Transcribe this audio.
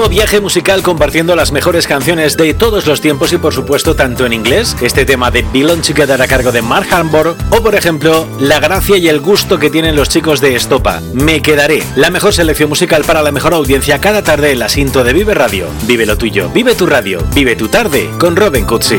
nuevo viaje musical compartiendo las mejores canciones de todos los tiempos y por supuesto tanto en inglés, este tema de Belong Together a cargo de Mark Harmon, o por ejemplo, la gracia y el gusto que tienen los chicos de Estopa, Me Quedaré, la mejor selección musical para la mejor audiencia cada tarde en la Sinto de Vive Radio. Vive lo tuyo, vive tu radio, vive tu tarde con Robin Cutsi.